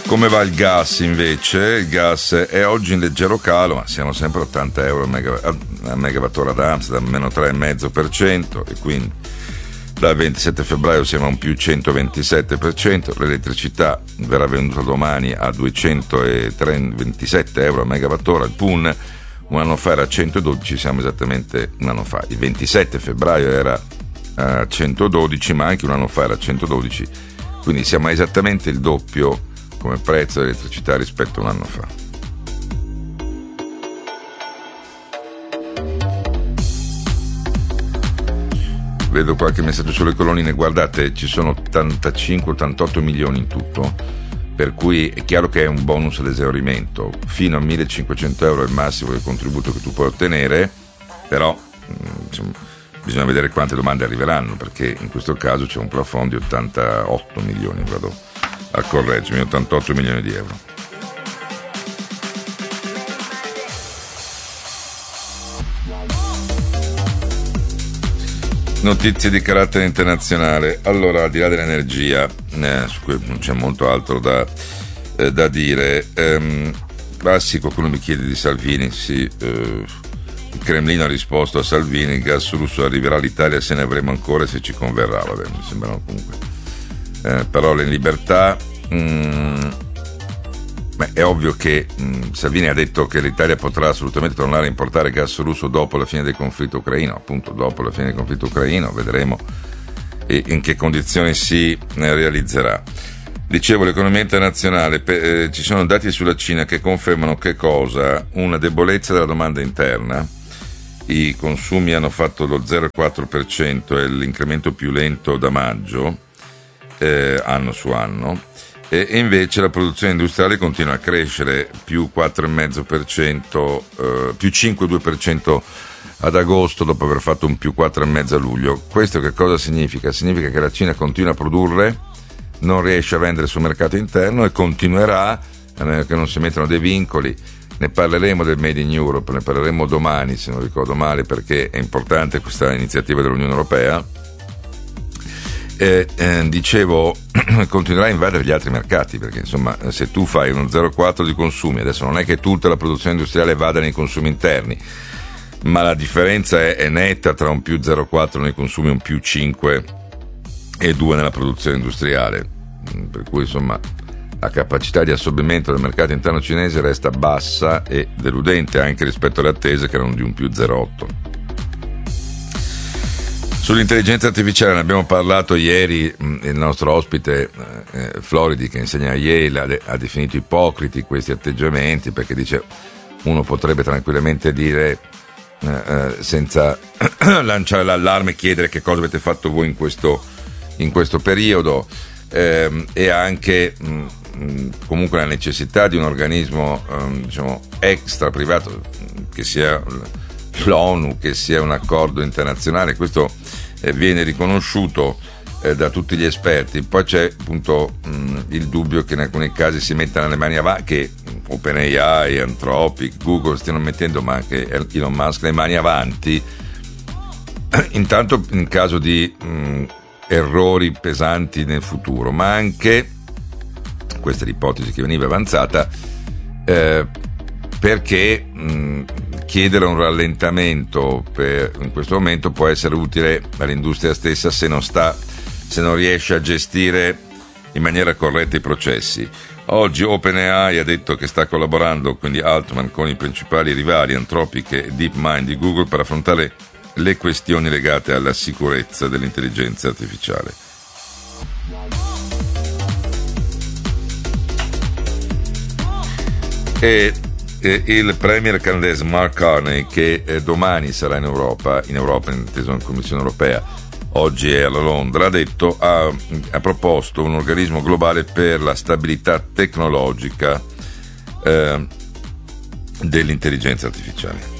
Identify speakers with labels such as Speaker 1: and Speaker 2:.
Speaker 1: Come va il gas invece? Il gas è oggi in leggero calo, ma siamo sempre a 80 euro a megawattora ad Amsterdam, meno 3,5%, e quindi dal 27 febbraio siamo a un più 127%. L'elettricità verrà venduta domani a 227 euro a megawattora. Il PUN un anno fa era a 112, siamo esattamente un anno fa. Il 27 febbraio era a 112, ma anche un anno fa era a 112, quindi siamo esattamente il doppio come prezzo dell'elettricità rispetto a un anno fa. Vedo qualche messaggio sulle colonnine. Guardate, ci sono 85-88 milioni in tutto, per cui è chiaro che è un bonus all'esaurimento. Fino a 1.500 euro è il massimo del contributo che tu puoi ottenere, però insomma, bisogna vedere quante domande arriveranno, perché in questo caso c'è un plafond di 88 milioni, vado a correggermi, 88 milioni di euro. Notizie di carattere internazionale. Allora, al di là dell'energia, su cui non c'è molto altro da dire, classico, quello mi chiede di Salvini, sì, il Cremlino ha risposto a Salvini: il gas russo arriverà all'Italia se ne avremo ancora e se ci converrà. Vabbè, mi sembrano comunque parole in libertà. È ovvio che Salvini ha detto che l'Italia potrà assolutamente tornare a importare gas russo dopo la fine del conflitto ucraino, appunto dopo la fine del conflitto ucraino, vedremo in che condizioni si realizzerà. Dicevo, l'economia internazionale, ci sono dati sulla Cina che confermano che cosa? Una debolezza della domanda interna. I consumi hanno fatto lo 0,4%, è l'incremento più lento da maggio, anno su anno. E invece la produzione industriale continua a crescere, più 4,5%, più 5,2% ad agosto, dopo aver fatto un più 4,5% a luglio. Questo che cosa significa? Significa che la Cina continua a produrre, non riesce a vendere sul mercato interno e continuerà, a meno che non si mettano dei vincoli. Ne parleremo del Made in Europe, ne parleremo domani, se non ricordo male, perché è importante questa iniziativa dell'Unione Europea. Dicevo, continuerà a invadere gli altri mercati, perché insomma, se tu fai uno 0,4 di consumi, adesso non è che tutta la produzione industriale vada nei consumi interni, ma la differenza è netta tra un più 0,4 nei consumi e un più 5,2 nella produzione industriale, per cui insomma la capacità di assorbimento del mercato interno cinese resta bassa e deludente anche rispetto alle attese, che erano di un più 0,8. Sull'intelligenza artificiale ne abbiamo parlato ieri. Il nostro ospite Floridi, che insegna a Yale, ha definito ipocriti questi atteggiamenti, perché dice: uno potrebbe tranquillamente dire, senza lanciare l'allarme, chiedere che cosa avete fatto voi in questo periodo, e anche comunque la necessità di un organismo diciamo extra privato, che sia l'ONU, che sia un accordo internazionale. Questo viene riconosciuto da tutti gli esperti. Poi c'è appunto il dubbio che in alcuni casi si mettano le mani avanti, che OpenAI, Anthropic, Google stiano mettendo, ma anche Elon Musk, le mani avanti, intanto in caso di errori pesanti nel futuro, ma anche, questa è l'ipotesi che veniva avanzata, perché chiedere un rallentamento in questo momento può essere utile all'industria stessa se non riesce a gestire in maniera corretta i processi. Oggi OpenAI ha detto che sta collaborando, quindi Altman, con i principali rivali Anthropic e DeepMind di Google per affrontare le questioni legate alla sicurezza dell'intelligenza artificiale. E il premier canadese Mark Carney, che domani sarà in Europa, inteso in Commissione Europea, oggi è a Londra, ha proposto un organismo globale per la stabilità tecnologica dell'intelligenza artificiale.